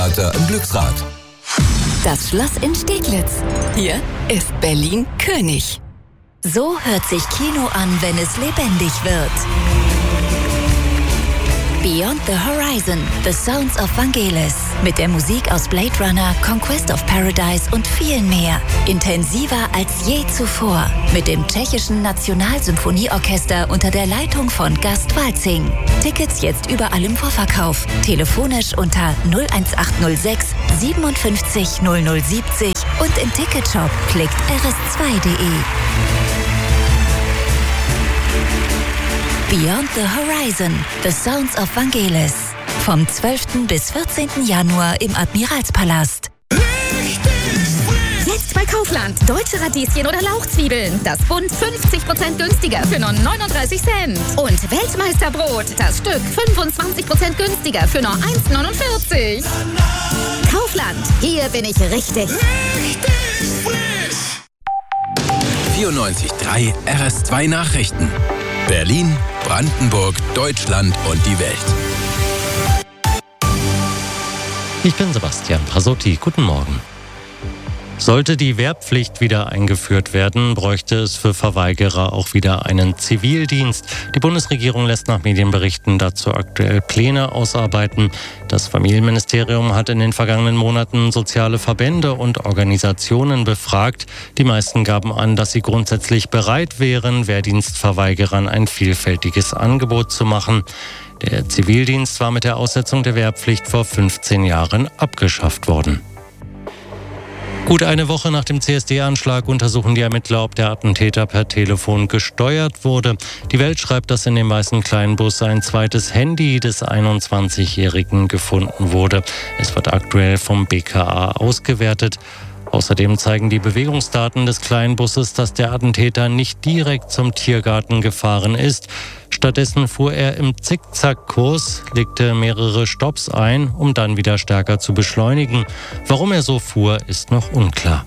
Im Glücksrad. Das Schloss in Steglitz. Hier ist Berlin König. So hört sich Kino an, wenn es lebendig wird. Beyond the Horizon, The Sounds of Vangelis. Mit der Musik aus Blade Runner, Conquest of Paradise und viel mehr. Intensiver als je zuvor. Mit dem tschechischen Nationalsymphonieorchester unter der Leitung von Gast Walzing. Tickets jetzt überall im Vorverkauf. Telefonisch unter 01806 57 0070 und im Ticketshop klickt rs2.de. Beyond the Horizon, The Sounds of Vangelis. Vom 12. bis 14. Januar im Admiralspalast. Jetzt bei Kaufland. Deutsche Radieschen oder Lauchzwiebeln. Das Bund 50% günstiger für nur 39 Cent. Und Weltmeisterbrot. Das Stück 25% günstiger für nur 1,49. Kaufland. Hier bin ich richtig. 94.3 RS2 Nachrichten. Berlin, Brandenburg, Deutschland und die Welt. Ich bin Sebastian Prasotti. Guten Morgen. Sollte die Wehrpflicht wieder eingeführt werden, bräuchte es für Verweigerer auch wieder einen Zivildienst. Die Bundesregierung lässt nach Medienberichten dazu aktuell Pläne ausarbeiten. Das Familienministerium hat in den vergangenen Monaten soziale Verbände und Organisationen befragt. Die meisten gaben an, dass sie grundsätzlich bereit wären, Wehrdienstverweigerern ein vielfältiges Angebot zu machen. Der Zivildienst war mit der Aussetzung der Wehrpflicht vor 15 Jahren abgeschafft worden. Gut eine Woche nach dem CSD-Anschlag untersuchen die Ermittler, ob der Attentäter per Telefon gesteuert wurde. Die Welt schreibt, dass in dem weißen Kleinbus ein zweites Handy des 21-Jährigen gefunden wurde. Es wird aktuell vom BKA ausgewertet. Außerdem zeigen die Bewegungsdaten des Kleinbusses, dass der Attentäter nicht direkt zum Tiergarten gefahren ist. Stattdessen fuhr er im Zickzackkurs, legte mehrere Stopps ein, um dann wieder stärker zu beschleunigen. Warum er so fuhr, ist noch unklar.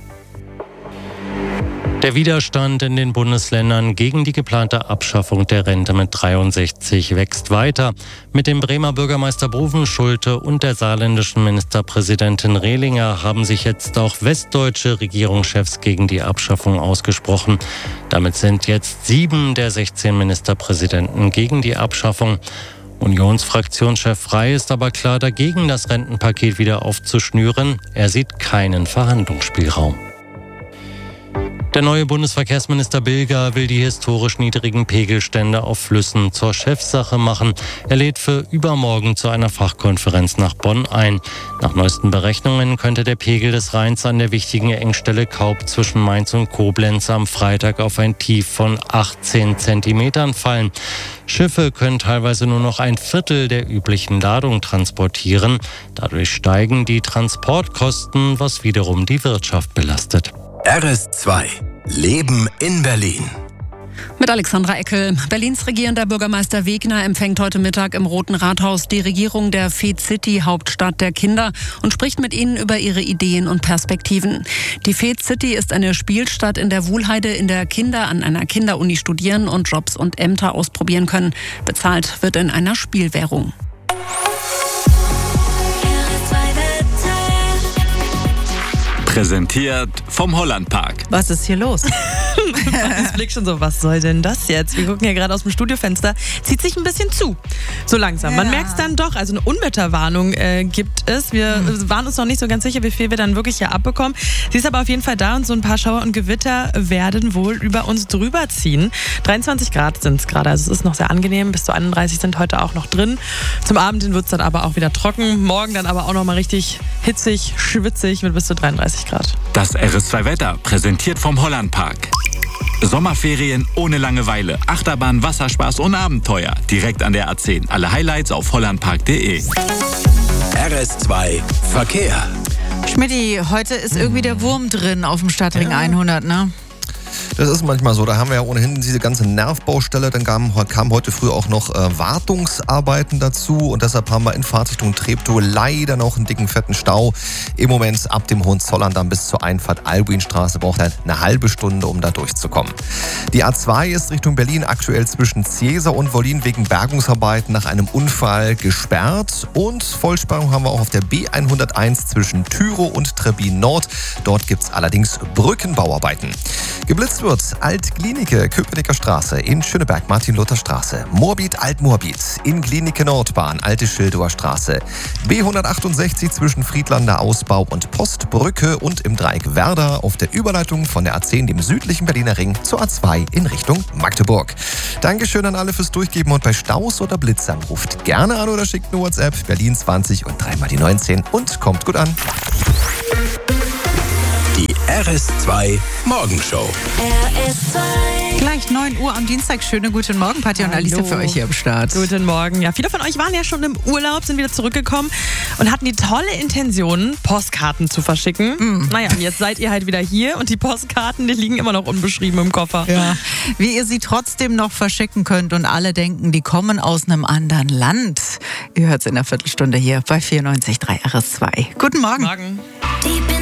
Der Widerstand in den Bundesländern gegen die geplante Abschaffung der Rente mit 63 wächst weiter. Mit dem Bremer Bürgermeister Bovenschulte und der saarländischen Ministerpräsidentin Rehlinger haben sich jetzt auch westdeutsche Regierungschefs gegen die Abschaffung ausgesprochen. Damit sind jetzt 7 der 16 Ministerpräsidenten gegen die Abschaffung. Unionsfraktionschef Frey ist aber klar dagegen, das Rentenpaket wieder aufzuschnüren. Er sieht keinen Verhandlungsspielraum. Der neue Bundesverkehrsminister Bilger will die historisch niedrigen Pegelstände auf Flüssen zur Chefsache machen. Er lädt für übermorgen zu einer Fachkonferenz nach Bonn ein. Nach neuesten Berechnungen könnte der Pegel des Rheins an der wichtigen Engstelle Kaub zwischen Mainz und Koblenz am Freitag auf ein Tief von 18 Zentimetern fallen. Schiffe können teilweise nur noch ein Viertel der üblichen Ladung transportieren. Dadurch steigen die Transportkosten, was wiederum die Wirtschaft belastet. RS2 Leben in Berlin. Mit Alexandra Eckel. Berlins regierender Bürgermeister Wegner empfängt heute Mittag im Roten Rathaus die Regierung der Fed City, Hauptstadt der Kinder, und spricht mit ihnen über ihre Ideen und Perspektiven. Die Fed City ist eine Spielstadt in der Wuhlheide, in der Kinder an einer Kinderuni studieren und Jobs und Ämter ausprobieren können. Bezahlt wird in einer Spielwährung. Präsentiert vom Hollandpark. Was ist hier los? Das Blick schon so, was soll denn das jetzt? Wir gucken ja gerade aus dem Studiofenster. Zieht sich ein bisschen zu. So langsam. Ja. Man merkt es dann doch. Also eine Unwetterwarnung gibt es. Wir waren uns noch nicht so ganz sicher, wie viel wir dann wirklich hier abbekommen. Sie ist aber auf jeden Fall da und so ein paar Schauer und Gewitter werden wohl über uns drüber ziehen. 23 Grad sind es gerade. Also es ist noch sehr angenehm. Bis zu 31 sind heute auch noch drin. Zum Abend hin wird es dann aber auch wieder trocken. Morgen dann aber auch noch mal richtig hitzig, schwitzig mit bis zu 33 Grad. Das RS2-Wetter präsentiert vom Hollandpark. Sommerferien ohne Langeweile, Achterbahn, Wasserspaß und Abenteuer. Direkt an der A10. Alle Highlights auf hollandpark.de. RS2 Verkehr. Schmidti, heute ist irgendwie der Wurm drin auf dem Stadtring 100, ne? Das ist manchmal so. Da haben wir ja ohnehin diese ganze Nervbaustelle. Dann kam heute früh auch noch Wartungsarbeiten dazu. Und deshalb haben wir in Fahrtrichtung Treptow leider noch einen dicken, fetten Stau. Im Moment ab dem Hohenzollern bis zur Einfahrt Albuinstraße braucht er eine halbe Stunde, um da durchzukommen. Die A2 ist Richtung Berlin aktuell zwischen Ziesar und Wollin wegen Bergungsarbeiten nach einem Unfall gesperrt. Und Vollsperrung haben wir auch auf der B101 zwischen Tyrow und Trebin Nord. Dort gibt es allerdings Brückenbauarbeiten. Geblitzt wird Alt-Glienicke, Köpenicker Straße in Schöneberg, Martin-Luther-Straße. Moabit, Alt-Moabit in Glienicke Nordbahn, Alte Schildower Straße. B168 zwischen Friedlander Ausbau und Postbrücke und im Dreieck Werder auf der Überleitung von der A10, dem südlichen Berliner Ring, zur A2 in Richtung Magdeburg. Dankeschön an alle fürs Durchgeben und bei Staus oder Blitzern ruft gerne an oder schickt eine WhatsApp Berlin 20 und 3 mal die 19 und kommt gut an. Die RS2 Morgenshow. RS2. Gleich 9 Uhr am Dienstag. Schönen guten Morgen, Patja und Alice für euch hier am Start. Guten Morgen. Ja, viele von euch waren ja schon im Urlaub, sind wieder zurückgekommen und hatten die tolle Intention, Postkarten zu verschicken. Naja, und jetzt seid ihr halt wieder hier und die Postkarten, die liegen immer noch unbeschrieben im Koffer. Ja. Wie ihr sie trotzdem noch verschicken könnt und alle denken, die kommen aus einem anderen Land. Ihr hört es in der Viertelstunde hier bei 94.3 RS2. Guten Morgen. Morgen.